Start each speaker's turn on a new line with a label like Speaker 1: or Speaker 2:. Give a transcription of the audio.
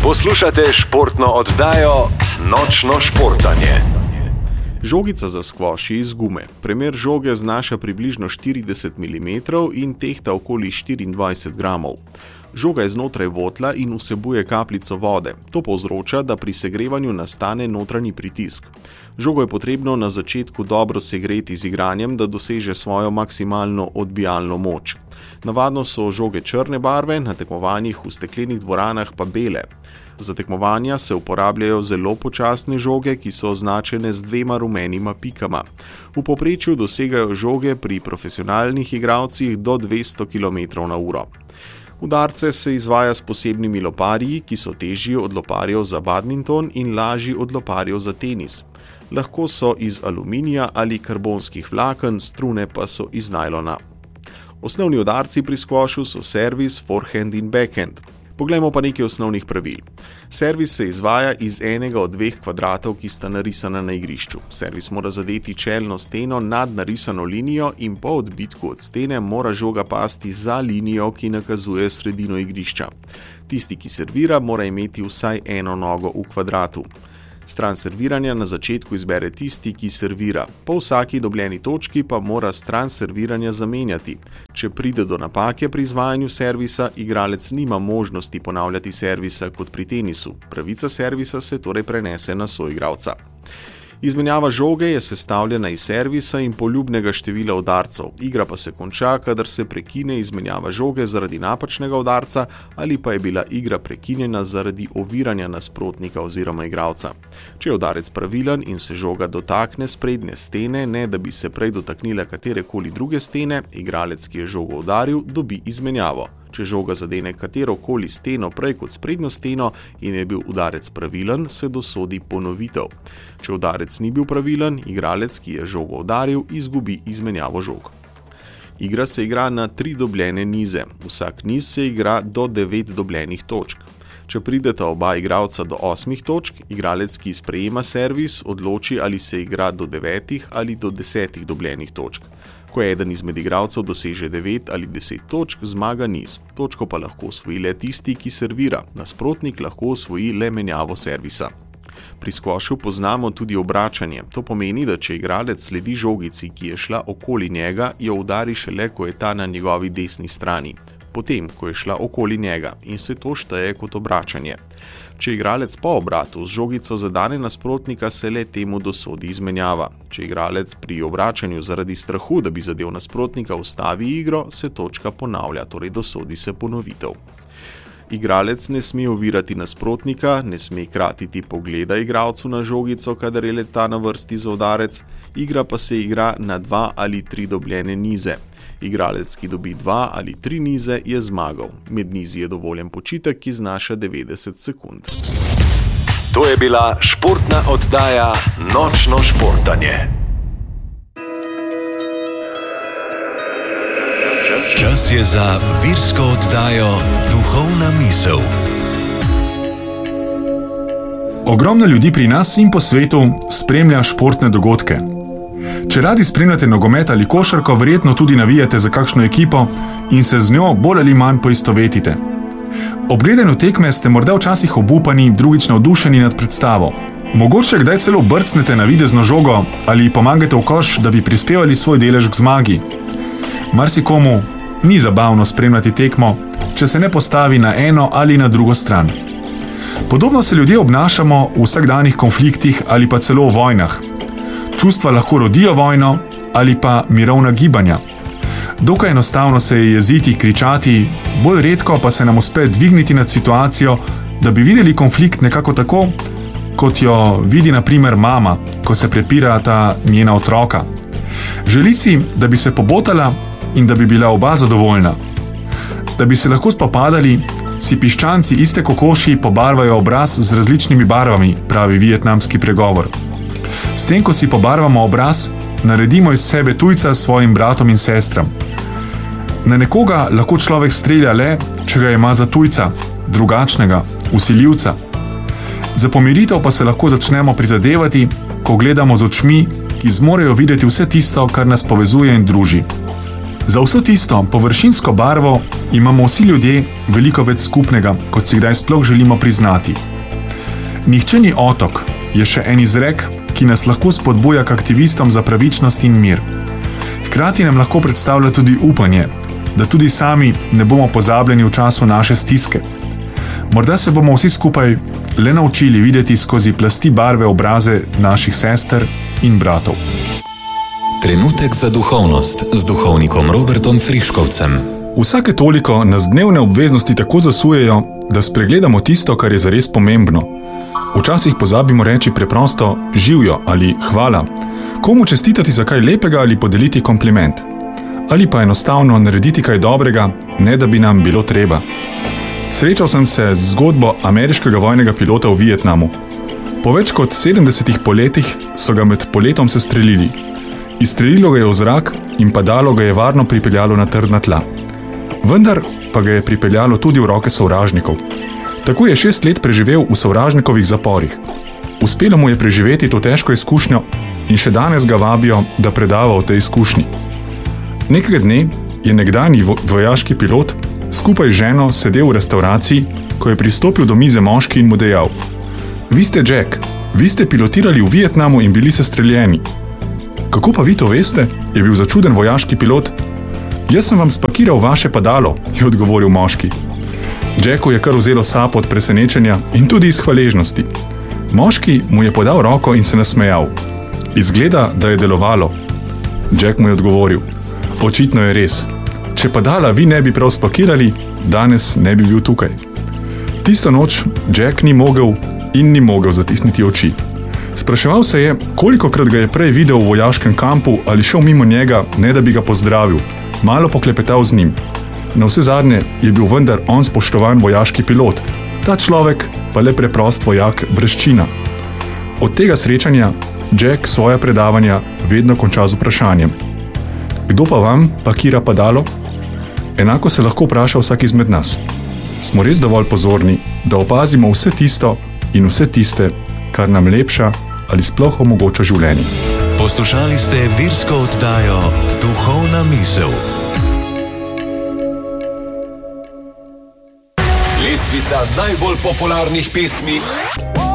Speaker 1: Poslušate športno oddajo Nočno športanje.
Speaker 2: Žogica za skvoš je iz gume. Premer žoge znaša približno 40 mm in tehta okoli 24 gramov. Žoga je znotraj votla in vsebuje kapljico vode. To povzroča, da pri segrevanju nastane notranji pritisk. Žogo je potrebno na začetku dobro segreti z igranjem, da doseže svojo maksimalno odbijalno moč. Navadno so žoge črne barve, na tekmovanjih v steklenih dvoranah pa bele. Za tekmovanja se uporabljajo zelo počasne žoge, ki so označene z 2 rumenima pikama. V povprečju dosegajo žoge pri profesionalnih igralcih do 200 km/h. Udarce se izvaja s posebnimi loparji, ki so težji od loparjev za badminton in lažji od loparjev za tenis. Lahko so iz aluminija ali karbonskih vlaken, strune pa so iz najlona. Osnovni udarci pri skvošu so servis, forehand in backhand. Poglejmo pa nekaj osnovnih pravil. Servis se izvaja iz enega od 2 kvadratov, ki sta narisana na igrišču. Servis mora zadeti čelno steno nad narisano linijo in po odbitku od stene mora žoga pasti za linijo, ki nakazuje sredino igrišča. Tisti, ki servira, mora imeti vsaj eno nogo v kvadratu. Stran serviranja na začetku izbere tisti, ki servira. Po vsaki dobljeni točki pa mora stran serviranja zamenjati. Če pride do napake pri izvajanju servisa, igralec nima možnosti ponavljati servisa kot pri tenisu. Pravica servisa se torej prenese na soigralca. Izmenjava žoge je sestavljena iz servisa in poljubnega števila udarcev. Igra pa se konča, kadar se prekine izmenjava žoge zaradi napačnega udarca ali pa je bila igra prekinjena zaradi oviranja nasprotnika oziroma igralca. Če je udarec pravilen in se žoga dotakne sprednje stene, ne da bi se prej dotaknila katerekoli druge stene, igralec, ki je žogo udaril, dobi izmenjavo. Če žoga zadene katerokoli steno prej kot sprednjo steno in je bil udarec pravilen, se dosodi ponovitev. Če udarec ni bil pravilen, igralec, ki je žogo udaril, izgubi izmenjavo žog. Igra se igra na 3 dobljene nize. Vsak niz se igra do 9 dobljenih točk. Če prideta oba igralca do 8 točk, igralec, ki sprejema servis, odloči, ali se igra do 9 ali do 10 dobljenih točk. Ko eden izmed igralcev doseže 9 ali 10 točk, zmaga niz. Točko pa lahko osvoji le tisti, ki servira. Nasprotnik lahko osvoji le menjavo servisa. Pri skvošu poznamo tudi obračanje. To pomeni, da če igralec sledi žogici, ki je šla okoli njega, jo udari šele, ko je ta na njegovi desni strani. Potem, ko je šla okoli njega in se to šteje kot obračanje. Če igralec po obratu z žogico zadane nasprotnika, se le temu dosodi izmenjava. Če igralec pri obračanju zaradi strahu, da bi zadel nasprotnika, ustavi igro, se točka ponavlja, torej dosodi se ponovitev. Igralec ne sme ovirati nasprotnika, ne sme kratiti pogleda igralcu na žogico, kadar je le ta na vrsti za udarec, igra pa se igra na 2 ali 3 dobljene nize. Igralec, ki dobi 2 ali 3 nize, je zmagal. Med nizi je dovoljen počitek, ki znaša 90 sekund.
Speaker 1: To je bila športna oddaja Nočno športanje. Čas je za virsko oddajo Duhovna misel.
Speaker 3: Ogromno ljudi pri nas in po svetu spremlja športne dogodke. Če radi spremljate nogomet ali košarko, verjetno tudi navijate za kakšno ekipo in se z njo bolj ali manj poistovetite. Ob gledanju tekme ste morda včasih obupani, drugič navdušeni nad predstavo. Mogoče kdaj celo brcnete na videzno žogo ali pomagate v koš, da bi prispevali svoj delež k zmagi. Marsikomu ni zabavno spremljati tekmo, če se ne postavi na eno ali na drugo stran. Podobno se ljudje obnašamo v vsakdanjih konfliktih ali pa celo v vojnah. Čustva lahko rodijo vojno ali pa mirovna gibanja. Dokaj enostavno se je jeziti, kričati, bolj redko pa se nam uspe dvigniti nad situacijo, da bi videli konflikt nekako tako, kot jo vidi na primer mama, ko se prepirata njena otroka. Želi si, da bi se pobotala in da bi bila oba zadovoljna. Da bi se lahko spopadali, si piščanci iste kokoši pobarvajo obraz z različnimi barvami, pravi vietnamski pregovor. S tem, ko si pobarvamo obraz, naredimo iz sebe tujca svojim bratom in sestram. Na nekoga lahko človek strelja le, če ga ima za tujca, drugačnega, vsiljivca. Za pomiritev pa se lahko začnemo prizadevati, ko gledamo z očmi, ki zmorejo videti vse tisto, kar nas povezuje in druži. Za vso tisto površinsko barvo imamo vsi ljudje veliko več skupnega, kot si kdaj sploh želimo priznati. Nihče ni otok je še en izrek, ki nas lahko spodbuja k aktivistom za pravičnost in mir. Hkrati nam lahko predstavlja tudi upanje, da tudi sami ne bomo pozabljeni v času naše stiske. Morda se bomo vsi skupaj le naučili videti skozi plasti barve obraze naših sester in bratov.
Speaker 1: Trenutek za duhovnost z duhovnikom Robertom Friškovcem.
Speaker 3: Vsake toliko nas dnevne obveznosti tako zasujejo, da spregledamo tisto, kar je zares pomembno. Včasih pozabimo reči preprosto živjo ali hvala, komu čestitati za kaj lepega ali podeliti kompliment. Ali pa enostavno narediti kaj dobrega, ne da bi nam bilo treba. Srečal sem se z zgodbo ameriškega vojnega pilota v Vietnamu. Po več kot 70 poletih so ga med poletom sestrelili. Izstrelilo ga je v zrak in padalo ga je varno pripeljalo na trdna tla. Vendar pa ga je pripeljalo tudi v roke sovražnikov. Tako je 6 let preživel v sovražnikovih zaporih. Uspelo mu je preživeti to težko izkušnjo in še danes ga vabijo, da predava o tej izkušnji. Nekega dne je nekdanji vojaški pilot skupaj z ženo sedel v restavraciji, ko je pristopil do mize moški in mu dejal: "Vi ste Jack, vi ste pilotirali v Vietnamu in bili sestreljeni." "Kako pa vi to veste?" je bil začuden vojaški pilot. "Jaz sem vam spakiral vaše padalo," je odgovoril moški. Jacku je kar vzelo sapo od presenečenja in tudi iz hvaležnosti. Moški mu je podal roko in se nasmejal. "Izgleda, da je delovalo." Jack mu je odgovoril: "Očitno je res. Če padala vi ne bi prav spakirali, danes ne bi bil tukaj." Tisto noč Jack ni mogel zatisniti oči. Spraševal se je, kolikokrat ga je prej videl v vojaškem kampu ali šel mimo njega, ne da bi ga pozdravil, malo poklepetal z njim. Navsezadnje je bil vendar on spoštovan vojaški pilot, ta človek pa le preprost vojak brezčina. Od tega srečanja Jack svoja predavanja vedno konča z vprašanjem: "Kdo pa vam pakira padalo?" Enako se lahko vpraša vsak izmed nas. Smo res dovolj pozorni, da opazimo vse tisto in vse tiste, kar nam lepša ali sploh omogoča življenje.
Speaker 1: Poslušali ste virsko oddajo Duhovna misel.
Speaker 4: Lestvica najbolj popularnih pesmi